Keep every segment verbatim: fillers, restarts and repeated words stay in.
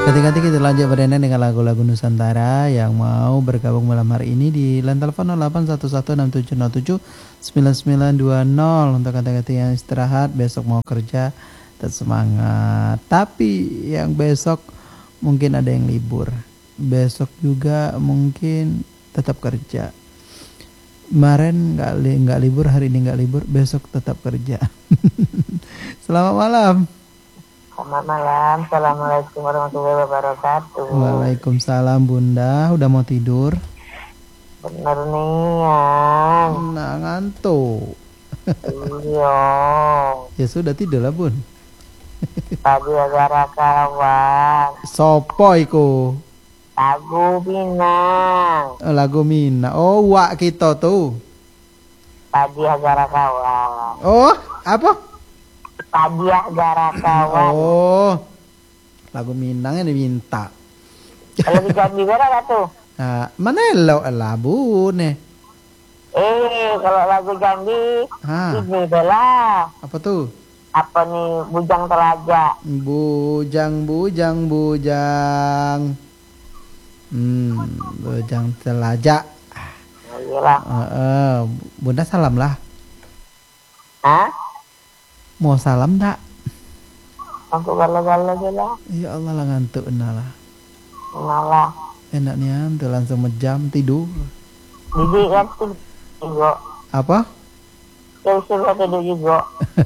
Ganti-ganti kita lanjut berenang dengan lagu-lagu Nusantara. Yang mau bergabung malam hari ini di line telepon nol delapan satu satu enam tujuh nol tujuh sembilan sembilan dua nol. Untuk kata-kata yang istirahat, besok mau kerja, tetap semangat. Tapi yang besok mungkin ada yang libur, besok juga mungkin tetap kerja. Kemarin nggak li, nggak libur, hari ini nggak libur, besok tetap kerja. Selamat malam. Selamat malam. Assalamualaikum warahmatullahi wabarakatuh. Waalaikumsalam Bunda. Udah mau tidur? Bener nih ya. Nah, ngantuk. Iya. Ya sudah tidur lah Bun. Tadi gara kawan. Sopo iku? Lagu Minang. Oh, lagu Mina. Oh, wak kita tuh. Tadi gara kawan. Oh, apa? Tadiah gara kawan. Oh, lagu Minang yang diminta. Kalau di Jambi berapa tuh? Nah, mana lo lah Bun nih? Eh, kalau lagu Jambi Ah. ini belah. Apa tuh? Apa nih, Bujang Telaga. Bujang, bujang, bujang. Hmm, bujang telajak. Oh, iyalah. Uh, uh, Bunda salam lah. Hah? Mau salam tak? Aku galau-galau aja lah. Ya Allah lah ngantuk lah. Malah. Enaknya tuh langsung menjam tidur. Bibi kan tuh juga. Apa? Saya suruh tidur juga.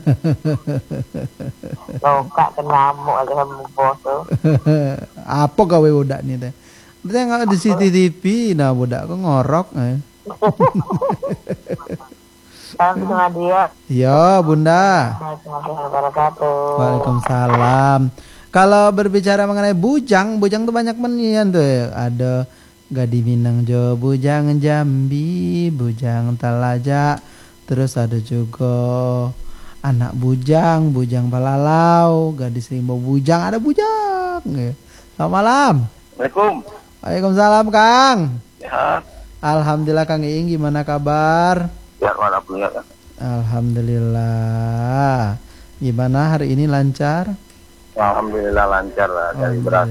Loka kena nyamuk aja sama bos tuh. Apa gawe budak nih teh? Dia nggak di C C T V, nah budak kok ngorok. Eh. Salam sama dia. Ya Bunda. Waalaikumsalam. Kalau berbicara mengenai bujang, bujang tuh banyak menian tuh. Ya. Ada Gadi Minang Jo, bujang Jambi, bujang Talaja. Terus ada juga anak bujang, bujang Balalau, gadis rimau bujang, ada bujang. Ya. Selamat malam. Assalamualaikum. Waalaikumsalam Kang. Sehat. Alhamdulillah Kang Iing, gimana kabar? Ya, alhamdulillah. Alhamdulillah. Gimana hari ini lancar? Alhamdulillah lancar lah dari beras.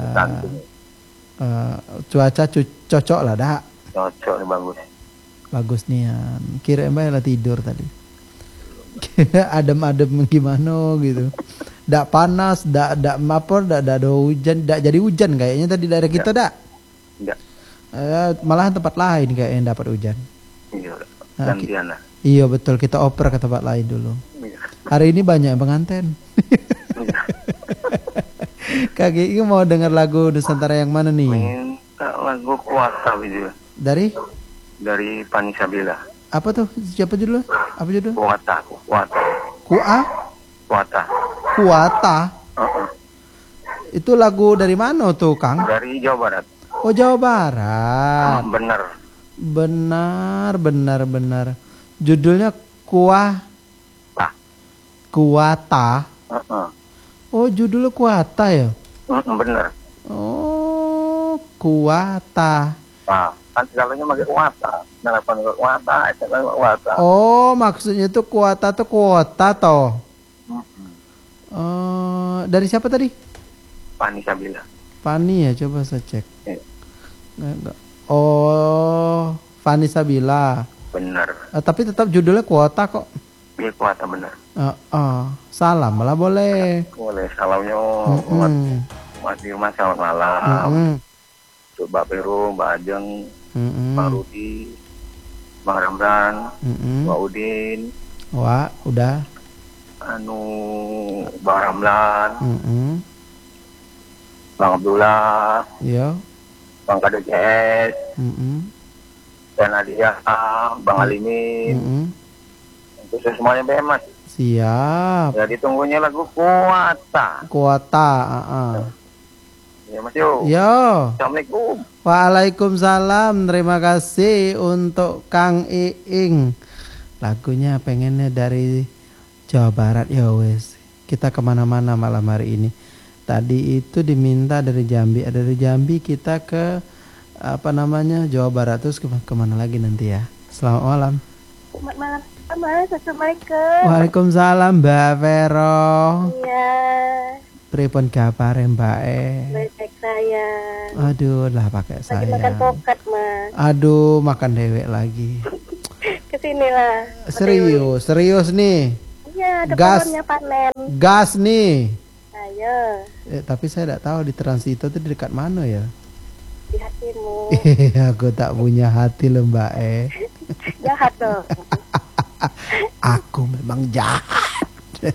Uh, cuaca cu- cocok lah dah. Cocok nih bagus. Bagus nih ya. Kira mbak lah tidur tadi. Kira adem-adem gimana gitu. Dak panas, dak dak apa, dak dak ada hujan, dak jadi hujan kayaknya tadi daerah kita dak. Enggak. Uh, malahan tempat lain kayaknya dapat hujan. Iya. Nah, gantian lah. Iya betul, kita oper ke tempat lain dulu. Iya. Hari ini banyak pengantin. Kak Gigi mau dengar lagu Nusantara yang mana nih? Minta lagu Kuasa gitu. Dari? Dari Fani Sabila. Apa tuh? Siapa judulnya? Apa judul? Kuata, Kuata. Kua? Kuata. Kuata? Uh-uh. Itu lagu dari mana tuh Kang? Dari Jawa Barat. Oh Jawa Barat. Hmm, bener. Benar, benar, benar. Judulnya Kuah. Ah. Kuata. Uh-uh. Oh judulnya Kuata ya? Uh-uh, bener. Oh Kuata. Nah, kan segalanya pakai Kuata. Kenapa pakai Kuata? Itu pakai Kuata. Oh maksudnya tuh Kuata tuh kuota toh. Uh-uh. Oh dari siapa tadi? Fani Sabila. Fani ya, coba saya cek. Eh. Nggak, nggak. Oh Fani Sabila. Bener. Uh, tapi tetap judulnya kuota kok. Iya Kuata bener. Uh, uh, salam malah boleh. Boleh salamnya Mm-mm. Mas Dirman selamat malam. Mm-mm. Untuk Mbak Peru, Mbak Ajeng, Mm-mm. Mbak Rudi, Bang Ramdan, Mm-mm. Mbak Udin, Wah udah. anu Bang Ramlan, Mm-mm. Bang Abdullah, Yo. Bang Kado C S, Mm-mm. dan Nadia, Bang Alimin, Mm-mm. untuk semuanya B M Mas. Siap. Ya ditunggunya lagu Kuata. Kuota. Uh-uh. Ya Mas yo. Yo. Assalamualaikum. Waalaikumsalam. Terima kasih untuk Kang Iing. Lagunya pengennya dari Jawa Barat ya wes. Kita kemana-mana malam hari ini. Tadi itu diminta dari Jambi. Ada dari Jambi kita ke apa namanya Jawa Barat, terus ke kemana lagi nanti ya. Selamat malam. Selamat malam. Assalamualaikum. Waalaikumsalam Mbak Vero. Iya. Pripun kapare Mbak E? Baik saya. Aduh, lah pakai Lagi saya. makan pokat, Mas. Aduh, makan dewek lagi. Kesinilah. Serius, serius nih. Iya, ada Gas. pohonnya panen. Gas nih. Ayo, Eh, tapi saya tidak tahu di Transito itu di dekat mana ya. di hatimu. Aku tak punya hati loh Mbak E. Jahat dong. Aku memang jahat.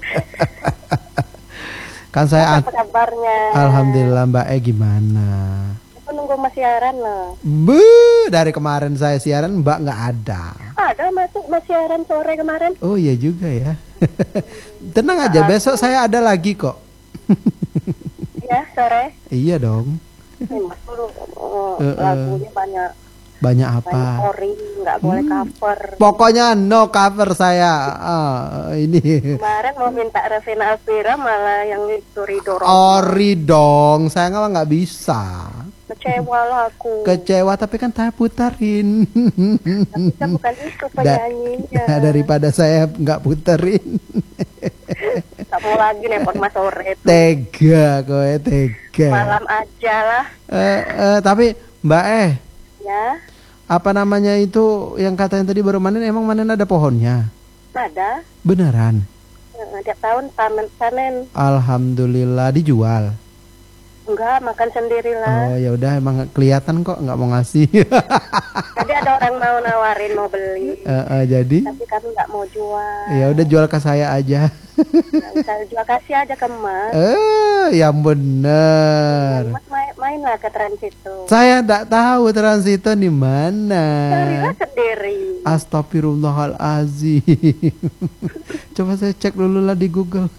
Kan saya Apa kabarnya? Alhamdulillah Mbak E gimana? Aku nunggu Mas siaran loh. Bu, dari kemarin saya siaran Mbak nggak ada. Ada masuk Mas siaran sore kemarin. Oh iya juga ya. Tenang aja, besok saya ada lagi kok. Ya, sore. Iya dong. Ini Mas dulu oh, Eh, eh. lagunya banyak Banyak banyak apa? ori, nggak boleh Hmm. cover. Pokoknya no cover saya. Ah, ini. Kemarin mau minta Revina Alvira malah yang itu Ridho Roma. Ori dong, saya nggak nggak bisa. Kecewa lah aku. Kecewa tapi kan saya puterin. Kita bukan itu penyanyinya. Daripada saya nggak puterin. Tak mau lagi nepot Mas sore itu. Tega kowe tega. Malam aja lah. Eh, eh, tapi Mbak Eh, Ya, apa namanya itu yang katanya tadi baru panen, emang panen ada pohonnya? ada. Beneran? Eh, Tiap tahun panen panen. Alhamdulillah dijual. Enggak, makan sendirilah. Oh ya udah, emang kelihatan kok nggak mau ngasih. Tadi ada orang mau nawarin mau beli, Eh, eh, jadi tapi kami nggak mau jual. ya udah jual ke saya aja. Nggak usah jual, kasih aja ke Mas. Eh, yang bener. Mas main, mainlah ke Transito. Saya tidak tahu Transito di mana. Carilah sendiri. Astagfirullahalazim. Coba saya cek dulu lah di Google.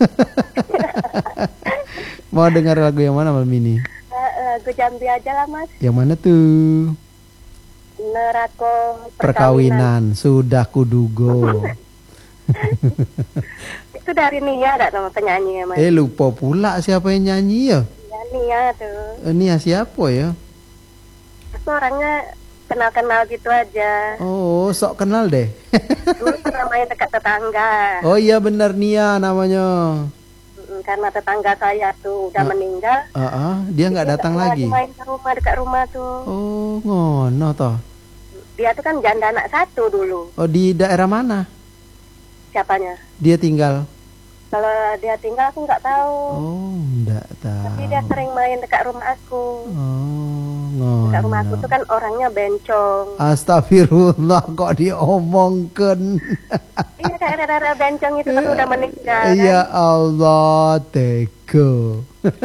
Mau dengar lagu yang mana malam ini? Eh, Lagu Jambi aja lah Mas. Yang mana tuh? Nerako perkawinan. Perkawinan sudah kudugo. Itu dari Nia ada sama penyanyi ya Mas. Eh lupa pula siapa yang nyanyi ya? Ya Nia tuh. Eh, Nia siapa ya? Aku orangnya kenal-kenal gitu aja. Oh, sok kenal deh. Dulu pernah main dekat tetangga. Oh iya benar Nia namanya. Mm, Karena tetangga saya tuh udah Ah. meninggal. Ah, ah, dia nggak datang lagi. Main ke rumah dekat rumah tuh. Oh, ngono toh. Dia tuh kan janda anak satu dulu. Oh, di daerah mana Siapanya? dia tinggal? Kalau dia tinggal aku nggak tahu. Oh, enggak Tapi dia tahu. sering main dekat rumah aku. Oh, Dekat rumah aku ngono. tuh kan orangnya bencong. Astagfirullah kok diomongkan. Iya, daerah-daerah bencong itu tapi udah meninggal. Ya Allah, teko.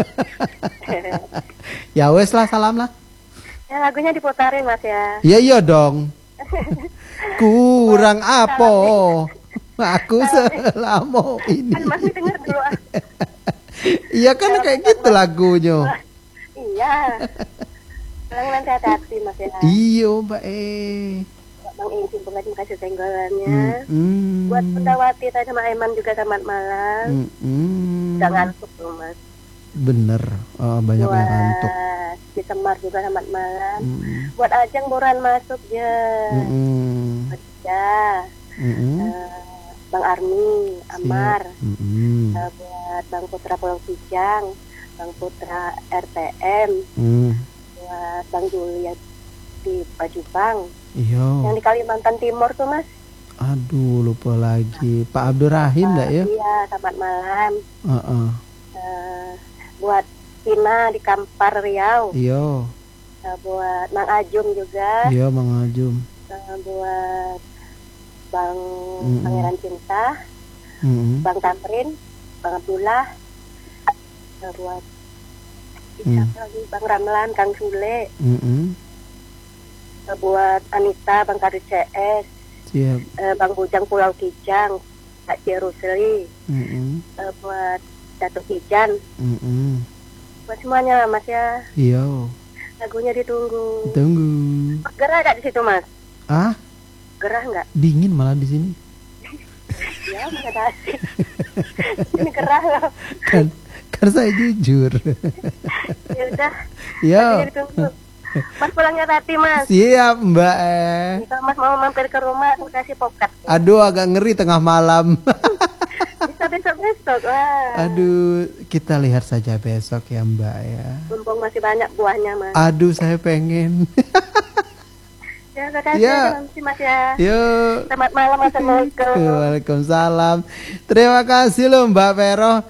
Ya wes lah, salam lah. Ya lagunya diputarin Mas ya. Ya iya dong. Kurang apa? Aku selama ini. Kan masih denger dulu. ah. Iya kan kayak gitu lagunya. Iya. Bilang nanti hati-hati Mas ya. Iyo Mbak E. Bang Inci bukan kasih tenggolannya. Mm, Buat Bundawati tadi sama Aiman juga selamat malam. mm, mm. Jangan ngantuk loh Mas. Bener, oh, banyak yang ngantuk. Buat di Semar juga selamat malam. Mm, Buat Ajeng buruan masuk ya. mm, mm, Ya. mm, mm. Eh, Bang Armi, Amar. Siap. Mm, mm, Eh, buat Bang Putra Pulau Kijang, Bang Putra R T M, mm. buat Bang Juliet di Pajubang. Iyo, Yang di Kalimantan Timur tuh Mas. aduh lupa lagi. Pak Abdurrahim enggak ya? Iya, selamat malam. Heeh. Eh, buat Tina di Kampar Riau. Iyo, Eh, buat Mang Ajum juga. iyo Mang Ajum. Eh, buat Bang Mm-mm. Pangeran Cinta, Mm, Bang Tamrin, Bang Abdullah. Eh, buat Mm. siapa lagi? Bang Ramlan, Kang Sule. mm, mm. Eh, buat Anita, Bang Kari C S, Siap. eh, Bang Bujang Pulau Kijang, Kak Jerusli, Mm, mm, eh, buat Datuk Kijan, mm, mm. buat semuanya Mas ya. Iyo, Lagunya ditunggu. tunggu. Gerah gak di situ Mas? Ah, Gerah nggak? dingin malah di sini. Ya, nggak ada asik. Ini gerah loh. Kan, kan saya jujur. Ya udah. Yo, Lagunya ditunggu. Mas pulangnya tadi Mas. siap Mbak E. Kalau Mas mau mampir ke rumah, aku kasih pokat. Aduh agak ngeri tengah malam. Bisa besok-besok. Wah. Aduh, kita lihat saja besok ya Mbak ya. Mumpung masih banyak buahnya, Mas. Aduh, saya pengen. Ya, makasih Ya. ya, Mas ya. Yuk. Selamat malam, Assalamualaikum. Waalaikumsalam. Terima kasih loh Mbak Vero.